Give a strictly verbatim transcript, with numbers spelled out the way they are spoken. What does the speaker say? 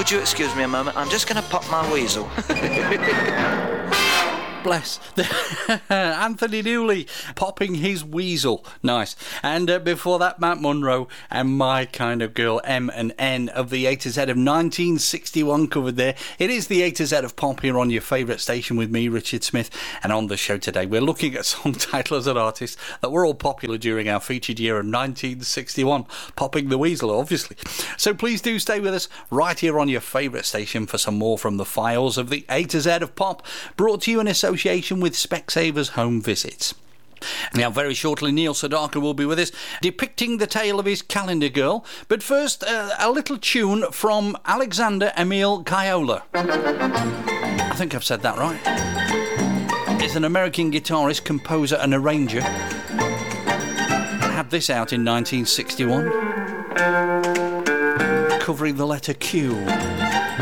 would you excuse me a moment? I'm just going to pop my weasel. Bless. Anthony Newley popping his weasel. Nice. And uh, before that, Matt Monro and My Kind of Girl, M and N of the A to Z of nineteen sixty-one covered there. It is the A to Z of pop here on your favourite station with me, Richard Smith. And on the show today, we're looking at song titles and artists that were all popular during our featured year of nineteen sixty-one. Popping the weasel, obviously. So please do stay with us right here on your favourite station for some more from the files of the A to Z of pop, brought to you in association with Specsavers Home Visits. Now, very shortly, Neil Sedaka will be with us, depicting the tale of his calendar girl. But first, uh, a little tune from Alexander Emil Kayola. I think I've said that right. He's an American guitarist, composer and arranger. Had this out in nineteen sixty-one, covering the letter Q.